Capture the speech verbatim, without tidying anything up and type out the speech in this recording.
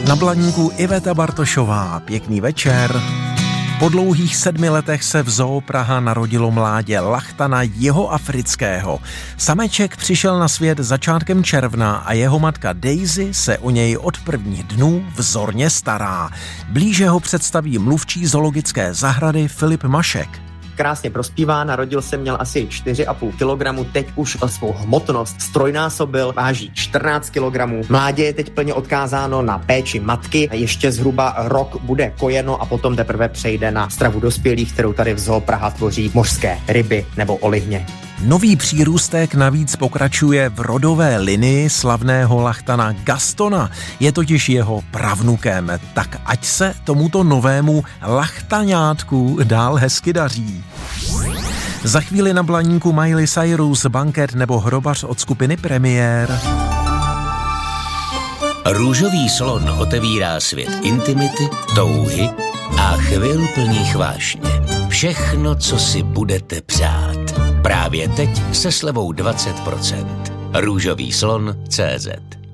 Na Blaníku Iveta Bartošová, pěkný večer. Po dlouhých sedmi letech se v Zoo Praha narodilo mládě lachtana jihoafrického. Sameček přišel na svět začátkem června a jeho matka Daisy se o něj od prvních dnů vzorně stará. Blíže ho představí mluvčí zoologické zahrady Filip Mašek. Krásně prospívá, narodil se, měl asi čtyři a půl kilogramu, teď už svou hmotnost strojnásobil, váží čtrnáct kilogramů. Mládě je teď plně odkázáno na péči matky, ještě zhruba rok bude kojeno a potom teprve přejde na stravu dospělých, kterou tady v Zoo Praha tvoří mořské ryby nebo olivně. Nový přírůstek navíc pokračuje v rodové linii slavného lachtana Gastona. Je totiž jeho pravnukem, tak ať se tomuto novému lachtaňátku dál hezky daří. Za chvíli na Blaníku Miley Cyrus, Banket nebo Hrobař od skupiny Premiér. Růžový slon otevírá svět intimity, touhy a chvil plných vášně. Všechno, co si budete přát. Právě teď se slevou dvacet procent. Růžový slon tečka cé zet